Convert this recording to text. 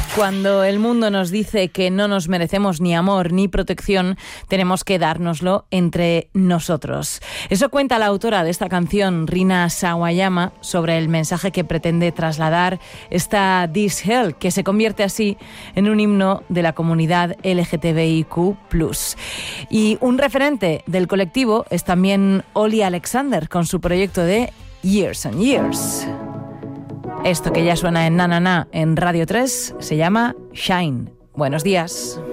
Cuando el mundo nos dice que no nos merecemos ni amor ni protección, tenemos que dárnoslo entre nosotros. Eso cuenta la autora de esta canción, Rina Sawayama, sobre el mensaje que pretende trasladar esta This Hell, que se convierte así en un himno de la comunidad LGTBIQ+. Y un referente del colectivo es también Oli Alexander, con su proyecto de Years and Years. Esto que ya suena en Na Na Na en Radio 3 se llama Shine. Buenos días.